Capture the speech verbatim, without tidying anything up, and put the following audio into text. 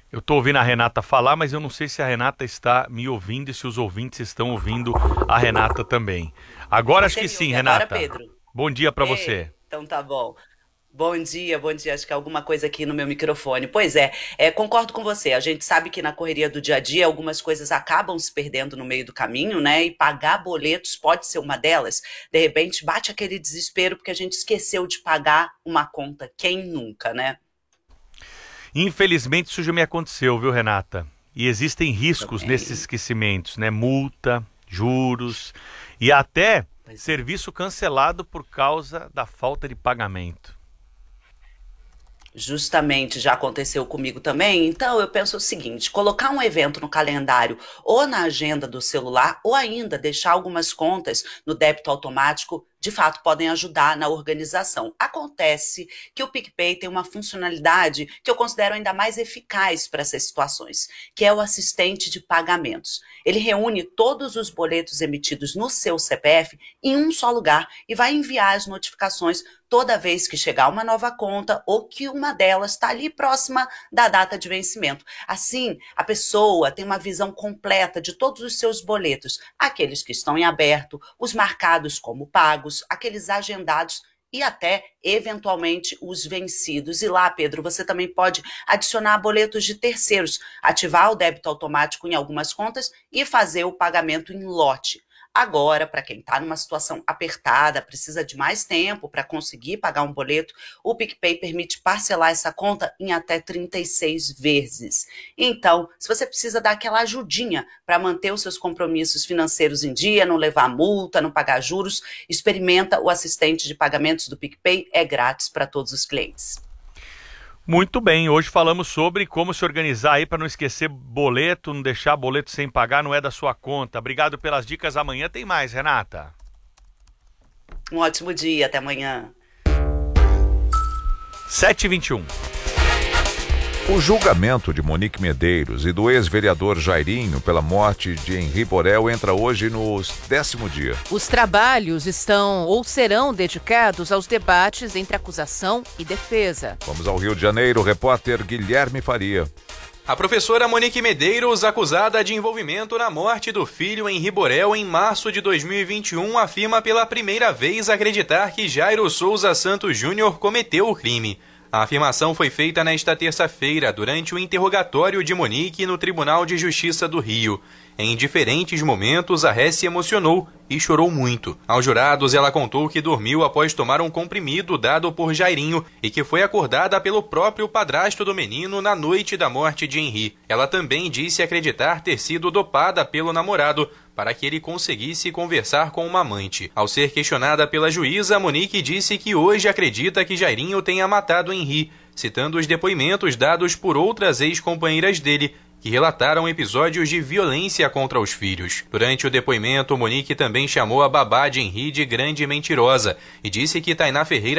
Eu estou ouvindo a Renata falar, mas eu não sei se a Renata está me ouvindo e se os ouvintes estão ouvindo a Renata também. Agora acho Você que me sim, ouve agora, Renata. Pedro? Bom dia para Ei, você. então tá bom. Bom dia, bom dia. Acho que é alguma coisa aqui no meu microfone. Pois é, é, concordo com você. A gente sabe que na correria do dia a dia algumas coisas acabam se perdendo no meio do caminho, né? E pagar boletos pode ser uma delas. De repente bate aquele desespero porque a gente esqueceu de pagar uma conta. Quem nunca, né? Infelizmente isso já me aconteceu, viu, Renata? E existem riscos nesses Também. esquecimentos, né? Multa, juros e até Pois é. serviço cancelado por causa da falta de pagamento. Justamente já aconteceu comigo também. Então eu penso o seguinte: colocar um evento no calendário ou na agenda do celular, ou ainda deixar algumas contas no débito automático, de fato podem ajudar na organização. Acontece que o PicPay tem uma funcionalidade que eu considero ainda mais eficaz para essas situações, que é o assistente de pagamentos. Ele reúne todos os boletos emitidos no seu C P F em um só lugar e vai enviar as notificações toda vez que chegar uma nova conta ou que uma delas está ali próxima da data de vencimento. Assim, a pessoa tem uma visão completa de todos os seus boletos, aqueles que estão em aberto, os marcados como pagos, aqueles agendados e até, eventualmente, os vencidos. E lá, Pedro, você também pode adicionar boletos de terceiros, ativar o débito automático em algumas contas e fazer o pagamento em lote. Agora, para quem está numa situação apertada, precisa de mais tempo para conseguir pagar um boleto, o PicPay permite parcelar essa conta em até trinta e seis vezes. Então, se você precisa dar aquela ajudinha para manter os seus compromissos financeiros em dia, não levar multa, não pagar juros, experimenta o assistente de pagamentos do PicPay, é grátis para todos os clientes. Muito bem, hoje falamos sobre como se organizar aí para não esquecer boleto, não deixar boleto sem pagar, não é da sua conta. Obrigado pelas dicas, amanhã tem mais, Renata. Um ótimo dia, até amanhã. sete e vinte e um. O julgamento de Monique Medeiros e do ex-vereador Jairinho pela morte de Henri Borel entra hoje no décimo dia. Os trabalhos estão ou serão dedicados aos debates entre acusação e defesa. Vamos ao Rio de Janeiro, o repórter Guilherme Faria. A professora Monique Medeiros, acusada de envolvimento na morte do filho Henri Borel em março de dois mil e vinte e um, afirma pela primeira vez acreditar que Jairo Souza Santos Júnior cometeu o crime. A afirmação foi feita nesta terça-feira, durante o interrogatório de Monique no Tribunal de Justiça do Rio. Em diferentes momentos, a ré se emocionou e chorou muito. Aos jurados, ela contou que dormiu após tomar um comprimido dado por Jairinho e que foi acordada pelo próprio padrasto do menino na noite da morte de Henri. Ela também disse acreditar ter sido dopada pelo namorado para que ele conseguisse conversar com uma amante. Ao ser questionada pela juíza, Monique disse que hoje acredita que Jairinho tenha matado Henri, citando os depoimentos dados por outras ex-companheiras dele, que relataram episódios de violência contra os filhos. Durante o depoimento, Monique também chamou a babá de Henri de grande mentirosa e disse que Tainá Ferreira